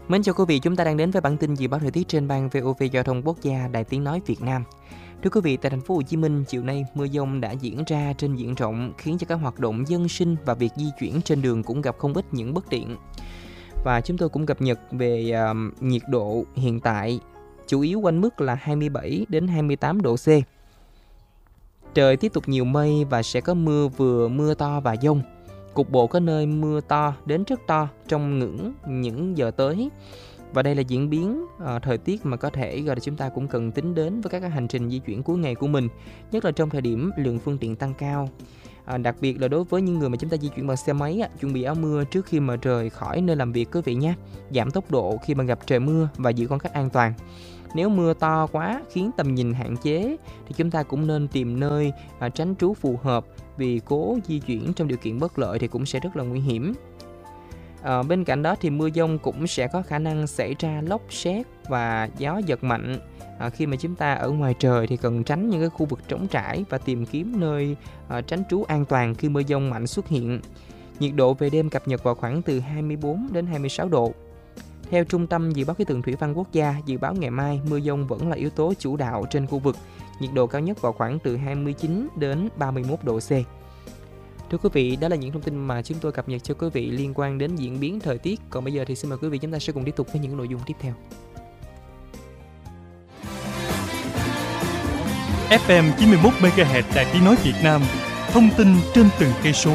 Mến chào quý vị, chúng ta đang đến với bản tin dự báo thời tiết trên ban VOV Giao thông Quốc gia Đài Tiếng nói Việt Nam. Thưa quý vị, tại thành phố Hồ Chí Minh, chiều nay mưa dông đã diễn ra trên diện rộng khiến cho các hoạt động dân sinh và việc di chuyển trên đường cũng gặp không ít những bất tiện. Và chúng tôi cũng cập nhật về nhiệt độ hiện tại, chủ yếu quanh mức là 27 đến 28 độ C. Trời tiếp tục nhiều mây và sẽ có mưa vừa, mưa to và dông. Cục bộ có nơi mưa to đến rất to trong ngưỡng những giờ tới. Và đây là diễn biến thời tiết mà có thể gọi là chúng ta cũng cần tính đến với các hành trình di chuyển cuối ngày của mình, nhất là trong thời điểm lượng phương tiện tăng cao. Đặc biệt là đối với những người mà chúng ta di chuyển bằng xe máy, chuẩn bị áo mưa trước khi mà rời khỏi nơi làm việc quý vị nhé. Giảm tốc độ khi mà gặp trời mưa và giữ khoảng cách an toàn. Nếu mưa to quá khiến tầm nhìn hạn chế thì chúng ta cũng nên tìm nơi tránh trú phù hợp, vì cố di chuyển trong điều kiện bất lợi thì cũng sẽ rất là nguy hiểm. Bên cạnh đó thì mưa dông cũng sẽ có khả năng xảy ra lốc sét và gió giật mạnh. Khi mà chúng ta ở ngoài trời thì cần tránh những cái khu vực trống trải và tìm kiếm nơi tránh trú an toàn khi mưa dông mạnh xuất hiện. Nhiệt độ về đêm cập nhật vào khoảng từ 24 đến 26 độ. Theo Trung tâm Dự báo Khí tượng Thủy văn Quốc gia, dự báo ngày mai mưa dông vẫn là yếu tố chủ đạo trên khu vực. Nhiệt độ cao nhất vào khoảng từ 29 đến 31 độ C. Thưa quý vị, đó là những thông tin mà chúng tôi cập nhật cho quý vị liên quan đến diễn biến thời tiết. Còn bây giờ thì xin mời quý vị chúng ta sẽ cùng tiếp tục với những nội dung tiếp theo. FM 91 MHz Đài Tiếng nói Việt Nam, thông tin trên từng cây số.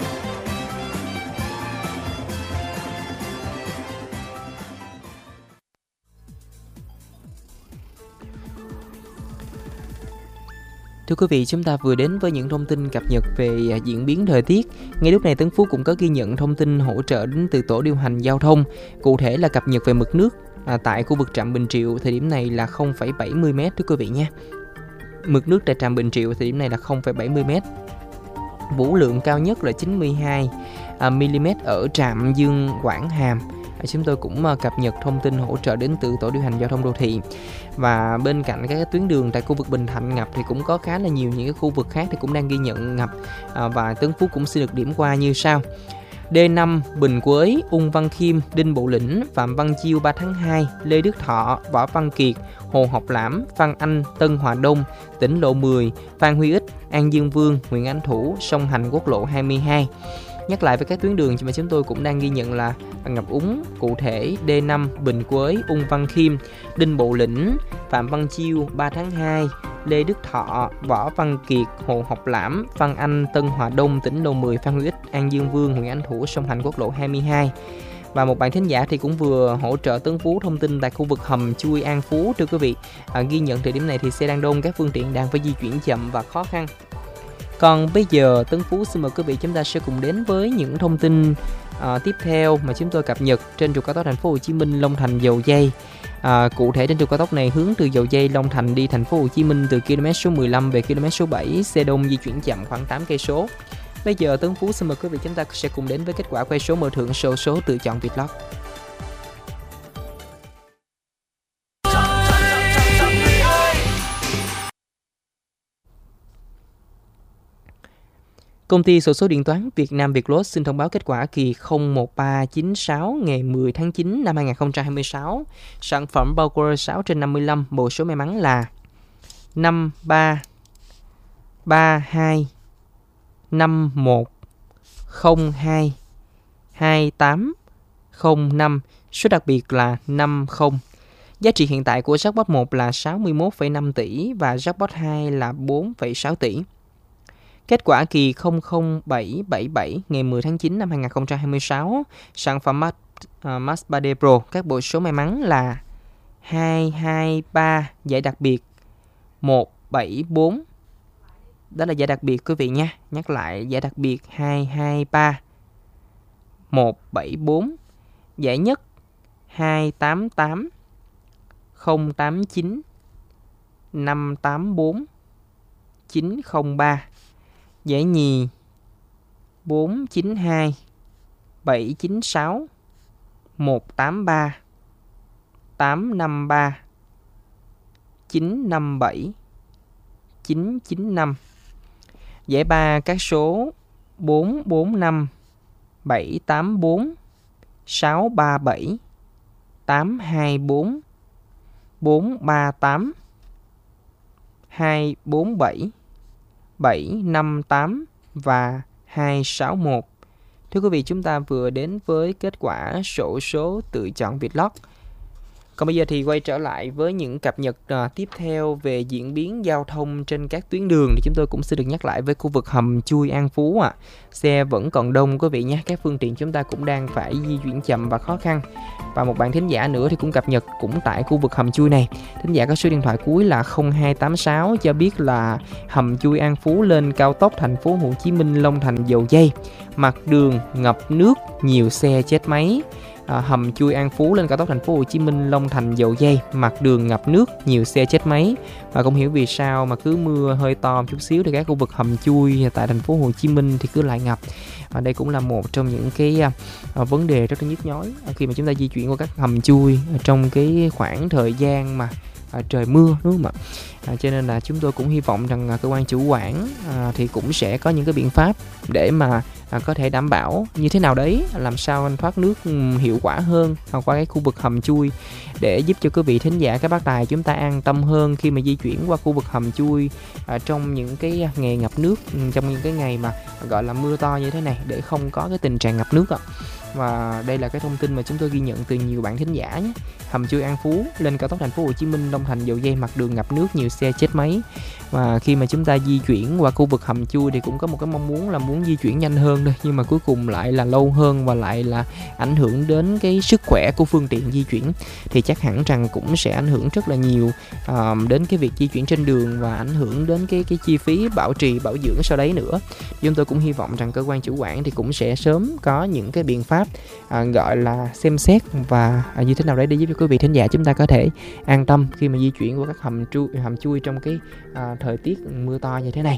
Thưa quý vị, chúng ta vừa đến với những thông tin cập nhật về diễn biến thời tiết. Ngay lúc này Tấn Phú cũng có ghi nhận thông tin hỗ trợ đến từ tổ điều hành giao thông. Cụ thể là cập nhật về mực nước tại khu vực trạm Bình Triệu thời điểm này là 0,70 m thưa quý vị nhé. Mực nước tại trạm Bình Triệu thời điểm này là 0,70 m. Vũ lượng cao nhất là 92 mm ở trạm Dương Quảng Hàm. Chúng tôi cũng cập nhật thông tin hỗ trợ đến từ tổ điều hành giao thông đô thị. Và bên cạnh các tuyến đường tại khu vực Bình Thạnh ngập thì cũng có khá là nhiều những cái khu vực khác thì cũng đang ghi nhận ngập. Và Tấn Phú cũng xin được điểm qua như sau. D5 Bình Quới, Ung Văn Khiêm, Đinh Bộ Lĩnh, Phạm Văn Chiêu 3 tháng 2, Lê Đức Thọ, Võ Văn Kiệt, Hồ Học Lãm, Phan Anh, Tân Hòa Đông, tỉnh lộ 10, Phan Huy Ích, An Dương Vương, Nguyễn Ánh Thủ, song hành quốc lộ 22. Nhắc lại với các tuyến đường mà chúng tôi cũng đang ghi nhận là ngập úng, cụ thể D5 Bình Quới, Ung Văn Khiêm, Đinh Bộ Lĩnh, Phạm Văn Chiêu 3 tháng 2, Lê Đức Thọ, Võ Văn Kiệt, Hồ Học Lãm, Phan Anh, Tân Hòa Đông, tỉnh lộ 10, Phan Huy Ích, An Dương Vương, Nguyễn Ánh Thủ, song hành quốc lộ 22. Và một bạn thính giả thì cũng vừa hỗ trợ Tấn Phú thông tin tại khu vực hầm chui An Phú. Thưa quý vị, ghi nhận thời điểm này thì xe đang đông, các phương tiện đang phải di chuyển chậm và khó khăn. Còn bây giờ Tấn Phú xin mời quý vị chúng ta sẽ cùng đến với những thông tin tiếp theo mà chúng tôi cập nhật trên trục cao tốc thành phố Hồ Chí Minh Long Thành Dầu Giây. Cụ thể trên trục cao tốc này hướng từ Dầu Giây Long Thành đi thành phố Hồ Chí Minh từ km số 15 về km số 7, xe đông di chuyển chậm khoảng 8 cây số. Bây giờ Tấn Phú xin mời quý vị chúng ta sẽ cùng đến với kết quả quay số mở thưởng số tự chọn Vietlott. Công ty xổ số điện toán Việt Nam Vietlott xin thông báo kết quả kỳ 01396 ngày 10 tháng 9 năm 2026. Sản phẩm Power 6/55, bộ số may mắn là 53 32 51 02 28 05, số đặc biệt là 50. Giá trị hiện tại của jackpot 1 là 61,5 tỷ và jackpot 2 là 4,6 tỷ. Kết quả kỳ 00777 ngày 10 tháng 9 năm 2026, sản phẩm Max 3D Pro, các bộ số may mắn là 223, giải đặc biệt 174. Đó là giải đặc biệt quý vị nha. Nhắc lại, giải đặc biệt 223 174, giải nhất 288 089 584 903. Giải nhì 492 796 183 853 957 995. Giải ba các số 445 784 637 824 438 247 758 và 261. Thưa quý vị, chúng ta vừa đến với kết quả xổ số tự chọn Vietlott. Còn bây giờ thì quay trở lại với những cập nhật tiếp theo về diễn biến giao thông trên các tuyến đường, thì chúng tôi cũng sẽ được nhắc lại với khu vực hầm chui An Phú xe vẫn còn đông quý vị nhé. Các phương tiện chúng ta cũng đang phải di chuyển chậm và khó khăn. Và một bạn thính giả nữa thì cũng cập nhật cũng tại khu vực hầm chui này. Thính giả có số điện thoại cuối là 0286 cho biết là hầm chui An Phú lên cao tốc thành phố Hồ Chí Minh Long Thành Dầu Giây, mặt đường ngập nước, nhiều xe chết máy. Hầm chui An Phú lên cao tốc thành phố Hồ Chí Minh Long Thành Dầu Giây, mặt đường ngập nước, nhiều xe chết máy. Và không hiểu vì sao mà cứ mưa hơi to một chút xíu thì các khu vực hầm chui tại thành phố Hồ Chí Minh thì cứ lại ngập. Đây cũng là một trong những cái vấn đề rất là nhức nhối khi mà chúng ta di chuyển qua các hầm chui trong cái khoảng thời gian mà trời mưa, đúng không ạ? Cho nên là chúng tôi cũng hy vọng rằng cơ quan chủ quản thì cũng sẽ có những cái biện pháp để mà có thể đảm bảo như thế nào đấy, làm sao anh thoát nước hiệu quả hơn qua cái khu vực hầm chui, để giúp cho quý vị thính giả các bác tài chúng ta an tâm hơn khi mà di chuyển qua khu vực hầm chui trong những cái ngày ngập nước, trong những cái ngày mà gọi là mưa to như thế này, để không có cái tình trạng ngập nước ạ. Và đây là cái thông tin mà chúng tôi ghi nhận từ nhiều bạn thính giả nhé. Hầm chui An Phú lên cao tốc thành phố Hồ Chí Minh Long Thành Dầu Giây, mặt đường ngập nước, nhiều xe chết máy. Và khi mà chúng ta di chuyển qua khu vực hầm chui thì cũng có một cái mong muốn là muốn di chuyển nhanh hơn thôi, nhưng mà cuối cùng lại là lâu hơn và lại là ảnh hưởng đến cái sức khỏe của phương tiện di chuyển, thì chắc hẳn rằng cũng sẽ ảnh hưởng rất là nhiều đến cái việc di chuyển trên đường và ảnh hưởng đến cái chi phí bảo trì bảo dưỡng sau đấy nữa. Chúng tôi cũng hy vọng rằng cơ quan chủ quản thì cũng sẽ sớm có những cái biện pháp gọi là xem xét và như thế nào đấy để giúp cho quý vị thính giả chúng ta có thể an tâm khi mà di chuyển qua các hầm chui trong cái thời tiết mưa to như thế này.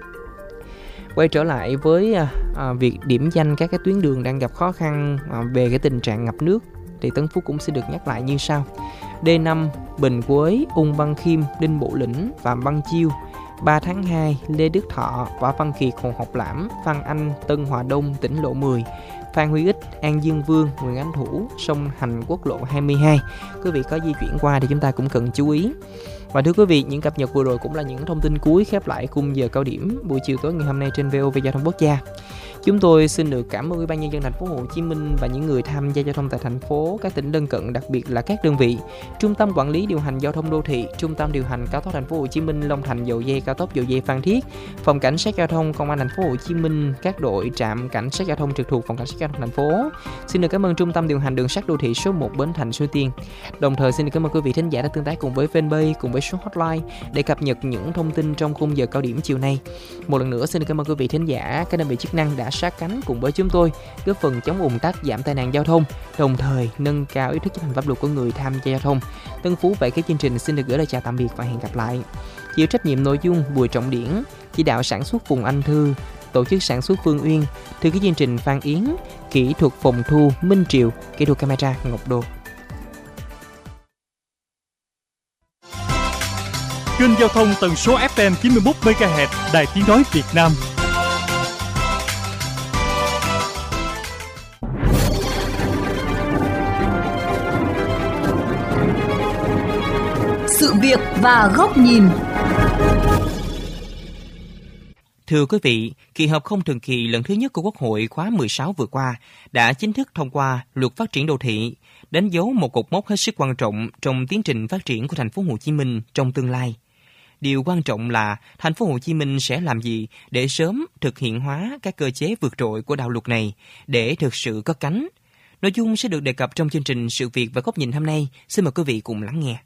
Quay trở lại với việc điểm danh các cái tuyến đường đang gặp khó khăn về cái tình trạng ngập nước, thì Tân Phú cũng sẽ được nhắc lại như sau. D5 Bình Quế, Ung Văn Khiêm, Đinh Bộ Lĩnh, Phạm Văn Chiêu, 3 tháng 2, Lê Đức Thọ, Võ Văn Kiệt, Hồ Học Lãm, Phan Anh, Tân Hòa Đông, tỉnh lộ 10, Phan Huy Ích, An Dương Vương, Nguyễn Ánh Thủ, sông Hành, quốc lộ 22. Quý vị có di chuyển qua thì chúng ta cũng cần chú ý. Và thưa quý vị, những cập nhật vừa rồi cũng là những thông tin cuối khép lại khung giờ cao điểm buổi chiều tối ngày hôm nay trên VOV Giao thông Quốc gia. Chúng tôi xin được cảm ơn Ủy ban nhân dân thành phố Hồ Chí Minh và những người tham gia giao thông tại thành phố, các tỉnh lân cận, đặc biệt là các đơn vị Trung tâm Quản lý điều hành giao thông đô thị, Trung tâm điều hành cao tốc thành phố Hồ Chí Minh Long Thành Dầu Giây, cao tốc Dầu Giây Phan Thiết, Phòng Cảnh sát giao thông Công an thành phố Hồ Chí Minh, các đội trạm cảnh sát giao thông trực thuộc Phòng Cảnh sát giao thông thành phố. Xin được cảm ơn Trung tâm điều hành đường sắt đô thị số 1 Bến Thành Suối Tiên. Đồng thời xin được cảm ơn quý vị thính giả đã tương tác cùng với fanpage, cùng với số hotline để cập nhật những thông tin trong khung giờ cao điểm chiều nay. Một lần nữa xin được cảm ơn quý vị thính giả, các đơn vị chức năng đã sát cánh cùng với chúng tôi góp phần chống ùn tắc, giảm tai nạn giao thông, đồng thời nâng cao ý thức chấp hành pháp luật của người tham gia giao thông. Tân Phú về cái chương trình xin được gửi lời chào tạm biệt và hẹn gặp lại. Chịu trách nhiệm nội dung Bùi Trọng Điển, chỉ đạo sản xuất Phùng Anh Thư, tổ chức sản xuất Phương Uyên, thư ký chương trình Phan Yến, kỹ thuật phòng thu Minh Triều, kỹ thuật camera Ngọc Đô. Kênh giao thông tần số FM 91 MHz, Đài Tiếng nói Việt Nam. Sự việc và góc nhìn. Thưa quý vị, kỳ họp không thường kỳ lần thứ nhất của Quốc hội khóa 16 vừa qua đã chính thức thông qua Luật Phát triển đô thị, đánh dấu một cột mốc hết sức quan trọng trong tiến trình phát triển của thành phố Hồ Chí Minh trong tương lai. Điều quan trọng là thành phố Hồ Chí Minh sẽ làm gì để sớm thực hiện hóa các cơ chế vượt trội của đạo luật này để thực sự có cánh. Nội dung sẽ được đề cập trong chương trình Sự việc và góc nhìn hôm nay. Xin mời quý vị cùng lắng nghe.